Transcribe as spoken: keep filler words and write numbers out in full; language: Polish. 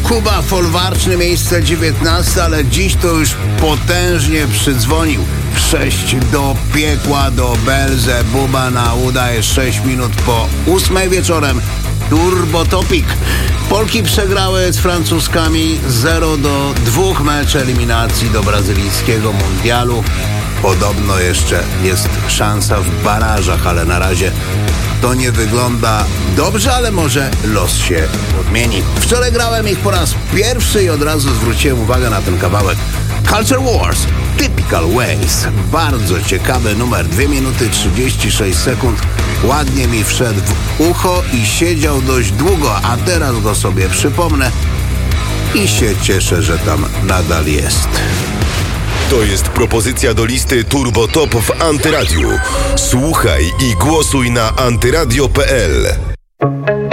Kuba Folwarczny, miejsce dziewiętnaste, ale dziś to już potężnie przydzwonił. Sześć do piekła, do Belzebuba na udaje sześć minut po ósmej wieczorem. Turbo Topic. Polki przegrały z Francuzkami zero do dwóch, mecz eliminacji do brazylijskiego mundialu. Podobno jeszcze jest szansa w barażach, ale na razie to nie wygląda dobrze, ale może los się odmieni. Wczoraj grałem ich po raz pierwszy i od razu zwróciłem uwagę na ten kawałek. Culture Wars, Typical Ways. Bardzo ciekawy numer, dwie minuty trzydzieści sześć sekund. Ładnie mi wszedł w ucho i siedział dość długo, a teraz go sobie przypomnę i się cieszę, że tam nadal jest. To jest propozycja do listy Turbo Top w Antyradiu. Słuchaj i głosuj na antyradio kropka pe el.